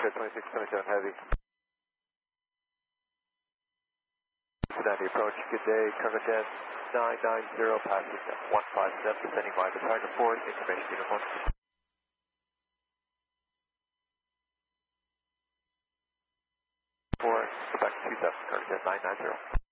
Jet 2627 Heavy. Cincinnati approach, good day, cargo jet 990, passing 157, descending by the target port, information uniform. For Quebec 27, cargo jet 990.